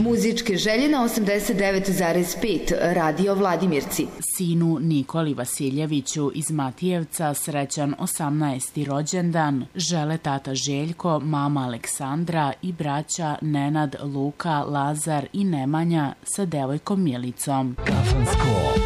Muzičke želje na 89,5 Radio Vladimirci. Sinu Nikoli Vasiljeviću iz Matijevca srećan 18. rođendan žele tata Željko, mama Aleksandra i braća Nenad, Luka, Lazar i Nemanja sa devojkom Milicom. Kafansko